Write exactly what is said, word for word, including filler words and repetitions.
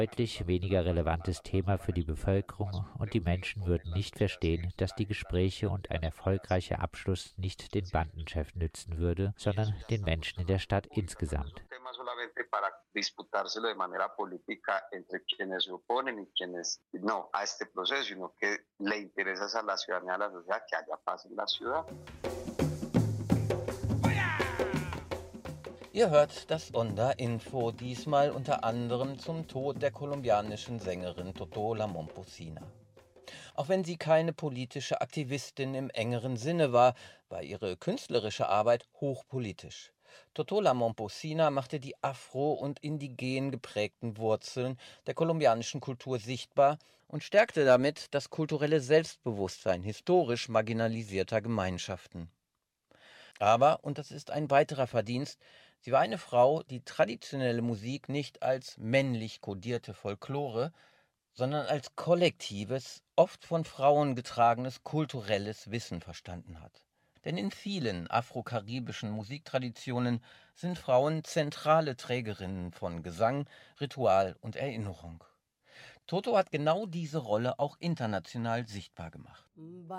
deutlich weniger relevantes Thema für die Bevölkerung und die Menschen würden nicht verstehen, dass die Gespräche und ein erfolgreicher Abschluss nicht den Bandenchef nützen würde, sondern den Menschen in der Stadt insgesamt. Ihr hört das Onda-Info, diesmal unter anderem zum Tod der kolumbianischen Sängerin Totola Momposina. Auch wenn sie keine politische Aktivistin im engeren Sinne war, war ihre künstlerische Arbeit hochpolitisch. Totola Momposina machte die afro- und indigen geprägten Wurzeln der kolumbianischen Kultur sichtbar und stärkte damit das kulturelle Selbstbewusstsein historisch marginalisierter Gemeinschaften. Aber, und das ist ein weiterer Verdienst, sie war eine Frau, die traditionelle Musik nicht als männlich kodierte Folklore, sondern als kollektives, oft von Frauen getragenes kulturelles Wissen verstanden hat. Denn in vielen afrokaribischen Musiktraditionen sind Frauen zentrale Trägerinnen von Gesang, Ritual und Erinnerung. Toto hat genau diese Rolle auch international sichtbar gemacht.